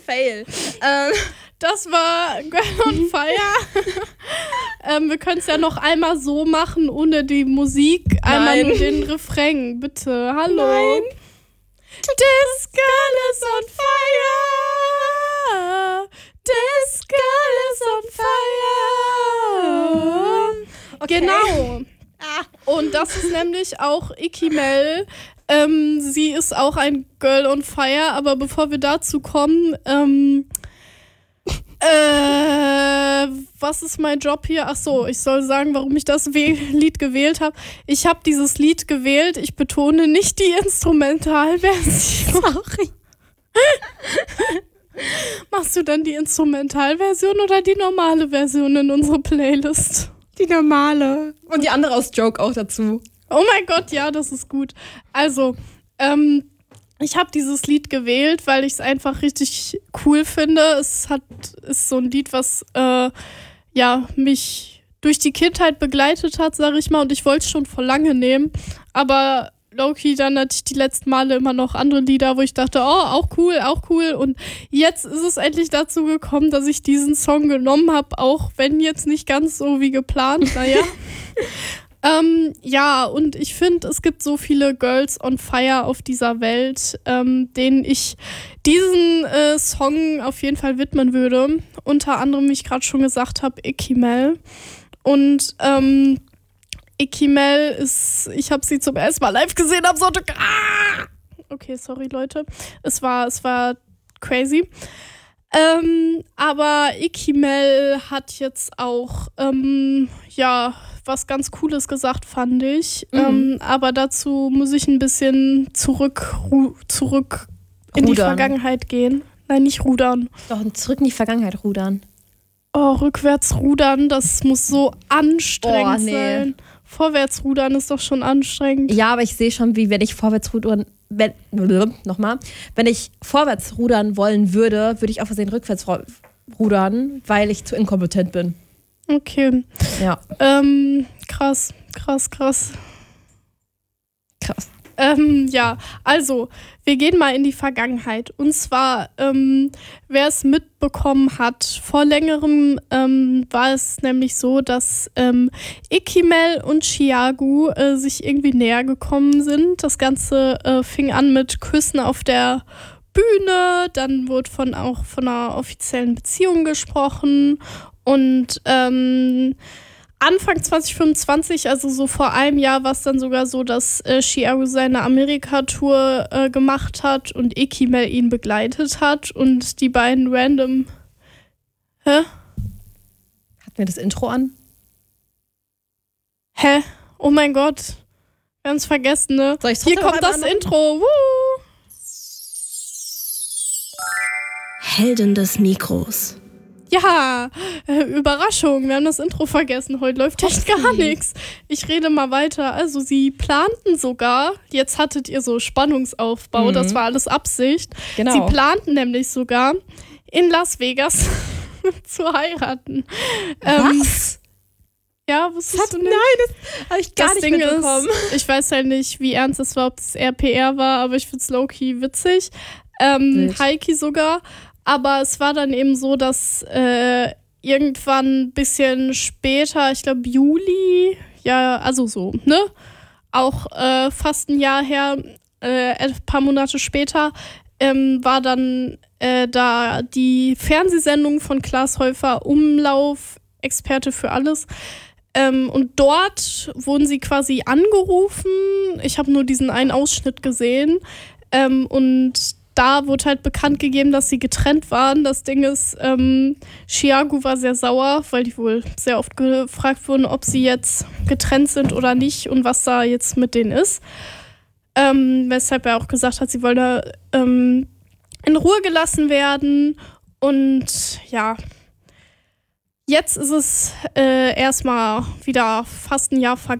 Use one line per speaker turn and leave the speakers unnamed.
Fail.
Das war Girl on Fire. Wir können es ja noch einmal so machen, ohne die Musik. Einmal nur den Refrain, bitte. Hallo.
Nein.
This girl is on fire. This girl is on fire.
Okay.
Genau. Und das ist nämlich auch Ikimel. Sie ist auch ein Girl on Fire, aber bevor wir dazu kommen, was ist mein Job hier? Ach so, ich soll sagen, warum ich das Lied gewählt habe. Ich habe dieses Lied gewählt, ich betone nicht die Instrumentalversion.
Sorry.
Machst du dann die Instrumentalversion oder die normale Version in unsere Playlist?
Die normale. Und die andere aus Joke auch dazu.
Oh mein Gott, ja, das ist gut. Also, ich habe dieses Lied gewählt, weil ich es einfach richtig cool finde. Es ist so ein Lied, was mich durch die Kindheit begleitet hat, sag ich mal. Und ich wollte es schon vor lange nehmen. Aber Loki, dann hatte ich die letzten Male immer noch andere Lieder, wo ich dachte, oh, auch cool. Und jetzt ist es endlich dazu gekommen, dass ich diesen Song genommen habe, auch wenn jetzt nicht ganz so wie geplant, naja. Ja, und ich finde, es gibt so viele Girls on Fire auf dieser Welt, denen ich diesen Song auf jeden Fall widmen würde. Unter anderem, wie ich gerade schon gesagt habe, Ikimel. Und Ikimel ich habe sie zum ersten Mal live gesehen am Sonntag. Okay, sorry Leute. Es war crazy. Aber Ikimel hat jetzt auch, was ganz Cooles gesagt, fand ich. Aber dazu muss ich ein bisschen zurück in die Vergangenheit gehen. Nein, nicht rudern.
Doch, zurück in die Vergangenheit rudern.
Oh, rückwärts rudern, das muss so anstrengend sein. Vorwärts rudern ist doch schon anstrengend.
Ja, aber ich sehe schon, wie wenn ich vorwärts rudern, wenn ich vorwärts rudern wollen würde ich auf Versehen rückwärts rudern, weil ich zu inkompetent bin.
Okay.
Ja.
Krass.
Krass.
Ja, also, wir gehen mal in die Vergangenheit. Und zwar, wer es mitbekommen hat, vor längerem war es nämlich so, dass Ikimel und Chiagu sich irgendwie näher gekommen sind. Das Ganze fing an mit Küssen auf der Bühne, dann wurde auch von einer offiziellen Beziehung gesprochen und Anfang 2025, also so vor einem Jahr, war es dann sogar so, dass Chiagu seine Amerika-Tour gemacht hat und Ikimel ihn begleitet hat und die beiden random... Hä?
Hatten wir das Intro an?
Hä? Oh mein Gott. Wir haben es vergessen, ne?
Soll ich's
Hier
trotzdem
kommt
noch
das
einmal
Intro. Woo!
Heldin des Mikros.
Ja, Überraschung, wir haben das Intro vergessen. Heute läuft echt gar nichts. Ich rede mal weiter. Also sie planten sogar, jetzt hattet ihr so Spannungsaufbau, das war alles Absicht.
Genau.
Sie planten nämlich sogar, in Las Vegas zu heiraten.
Was?
Ja, wusstest du nicht?
Nein, das habe ich gar nicht mitbekommen.
Ich weiß halt nicht, wie ernst das war, ob das RPR war, aber ich find's low-key witzig. Heiki sogar. Aber es war dann eben so, dass irgendwann ein bisschen später, ich glaube Juli, ja, also so, ne? Auch fast ein Jahr her, ein paar Monate später, war dann da die Fernsehsendung von Klaas Häufer Umlauf, Experte für alles. Und dort wurden sie quasi angerufen. Ich habe nur diesen einen Ausschnitt gesehen. Und da wurde halt bekannt gegeben, dass sie getrennt waren. Das Ding ist, Chiagu war sehr sauer, weil die wohl sehr oft gefragt wurden, ob sie jetzt getrennt sind oder nicht und was da jetzt mit denen ist. Weshalb er auch gesagt hat, sie wollen da in Ruhe gelassen werden. Und ja, jetzt ist es erstmal wieder fast ein Jahr vergangen.